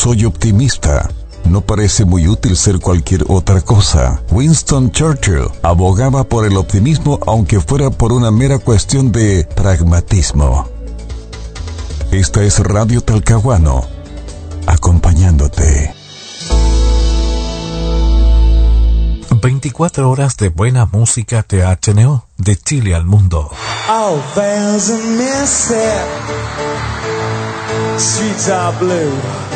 soy optimista. No parece muy útil ser cualquier otra cosa. Winston Churchill abogaba por el optimismo aunque fuera por una mera cuestión de pragmatismo. Esta es Radio Talcahuano, acompañándote. 24 horas de buena música THNO, de Chile al mundo. Oh, there's a mist, streets are blue.